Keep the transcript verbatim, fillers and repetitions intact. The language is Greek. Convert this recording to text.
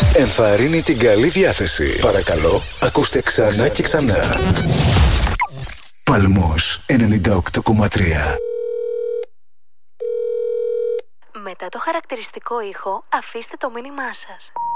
ενθαρρύνει την καλή διάθεση. Παρακαλώ, ακούστε ξανά και ξανά. Παλμός ενενήντα οκτώ κόμμα τρία. Μετά το χαρακτηριστικό ήχο, αφήστε το μήνυμά σας.